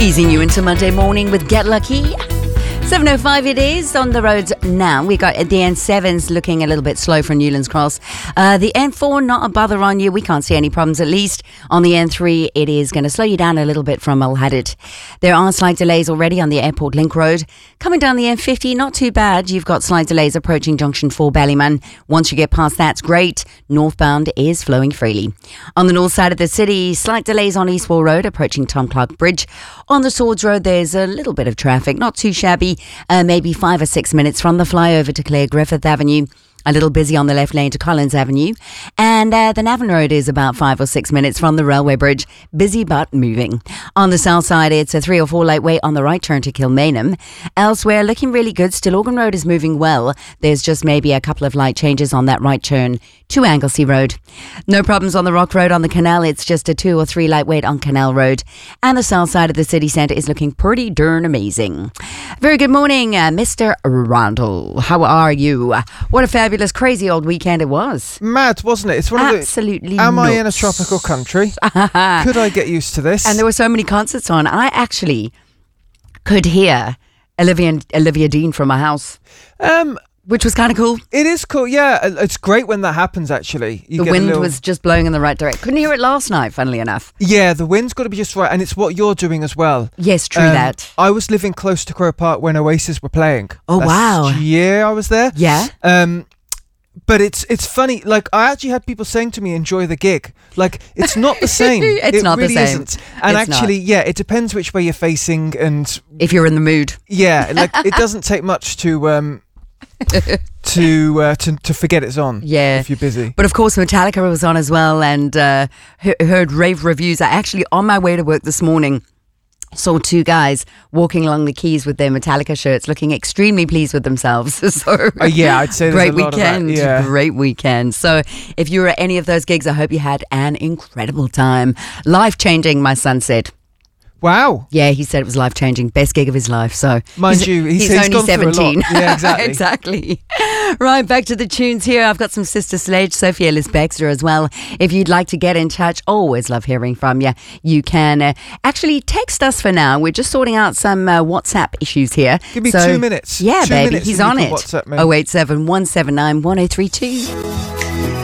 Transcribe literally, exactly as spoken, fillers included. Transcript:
Easing you into Monday morning with Get Lucky. seven oh five it is on the roads now. We got the N seven's looking a little bit slow for Newlands Cross. Uh, the N four, not a bother on you. We can't see any problems at least. On the N three, it is going to slow you down a little bit from Al Hadid. There are slight delays already on the Airport Link Road. Coming down the N fifty, not too bad. You've got slight delays approaching Junction four Ballyman. Once you get past that's great. Northbound is flowing freely. On the north side of the city, slight delays on Eastwall Road approaching Tom Clark Bridge. On the Swords Road, there's a little bit of traffic, not too shabby. Uh, maybe five or six minutes from the flyover to Clare Griffith Avenue. A little busy on the left lane to Collins Avenue. And uh, the Navan Road is about five or six minutes from the railway bridge. Busy but moving. On the south side, it's a three or four light wait on the right turn to Kilmainham. Elsewhere, looking really good. Stillorgan Road is moving well. There's just maybe a couple of light changes on that right turn to Anglesey Road. No problems on the Rock Road on the canal. It's just a two or three light wait on Canal Road. And the south side of the city centre is looking pretty darn amazing. Very good morning, uh, Mister Randall. How are you? What a fabulous crazy old weekend it was. Mad, wasn't it? It's one Absolutely of the, Am nuts. I in a tropical country? Could I get used to this? And there were so many concerts on. I actually could hear Olivia and Olivia Dean from my house, Um, which was kind of cool. it is cool. Yeah, it's great when that happens. Actually, you The get a wind little- was just blowing in the right direction. Couldn't hear it last night, funnily enough. Yeah, the wind's got to be just right, and it's what you're doing as well. Yes, true Um, that. I was living close to Crow Park when Oasis were playing. Oh, Last wow. year I was there. Yeah. Um, but it's it's funny. Like, I actually had people saying to me, "Enjoy the gig." Like, it's not the same. It's it not the really same. Isn't. And It's actually, yeah, it depends which way you're facing, and If you're in the mood. yeah, like it doesn't take much to um to uh, to to forget it's on. Yeah. if you're busy. But of course, Metallica was on as well, and uh, he- heard rave reviews. I actually, on my way to work this morning, saw two guys walking along the quays with their Metallica shirts, looking extremely pleased with themselves. So, Uh, yeah, I'd say there's great a lot weekend, of that. Yeah. great weekend. So, if you were at any of those gigs, I hope you had an incredible time. Life changing, my son said. Wow. Yeah, he said it was life changing, best gig of his life. So, Mind he's, you, he's- he's, he's only gone through a lot. seventeen. Yeah, exactly. exactly. Right, back to the tunes here. I've got some Sister Sledge, Sophie Ellis Baxter as well. If you'd like to get in touch, always love hearing from you. You can uh, actually text us for now. We're just sorting out some uh, WhatsApp issues here. Give me So, two minutes. Yeah, Two baby, minutes he's and you on can it. WhatsApp me. oh eight seven, one seven nine, one oh three two.